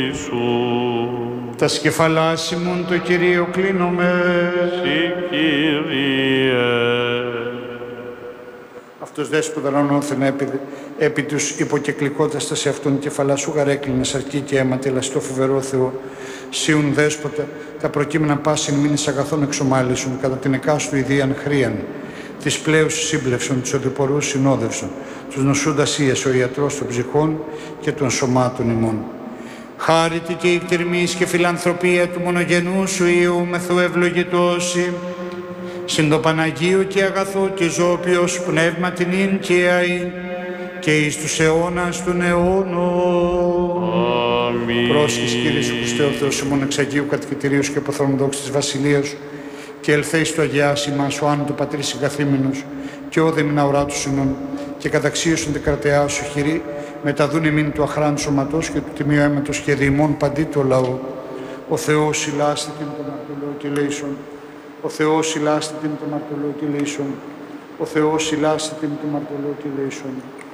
Τα σκεφαλάς ημών το Κυρίο κλείνομαι. Συ Κύριε. Αυτός δέσποτα ανώθεν επί τους υποκεκλικόταστα σε αυτόν κεφαλά σου γαρέκλεινε σαρκή και αίμα τελαστό φοβερό Θεό. Σύουν δέσποτα τα προκείμενα πάσιν μήνες αγαθών εξομάλυσουν κατά την εκάστου ιδίαν χρίαν. Τις πλέους σύμπλευσον, τους οδηπορούς συνόδευσον, τους νοσούντας ίες ο ιατρός των ψυχών και των σωμάτων ημών. Χάρητη και η κτηρμής και φιλανθρωπία του μονογενού σου Υιού μεθού ευλογητώσει, συν το Παναγίου και αγαθό και ζώπιος πνεύμα την ίν και αΐν και εις τους αιώνας των αιώνων. Αμήν. Πρόσχης Κύριε Σου Χριστέ ο Θεός ημών εξ Αγίου Κατοικητηρίου και αποθρόνου δόξης της Βασιλείας Σου και ελθέης του Αγιάς ημάς ο Άνω του Πατρίς συγκαθήμενος και όδεμιν αουρά του συνών και καταξίωσον την κρατεά Σου χειρή μεταδούν ημίν του αχράντου σωματός και του τιμίου αίματος και διημών παντί το λαό. Ο Θεός συλλάστη την το μαρτωλό και λέησον. Ο Θεός συλλάστη την το μαρτωλό και λέησον. Ο Θεός συλλάστη την το μαρτωλό και λέησον.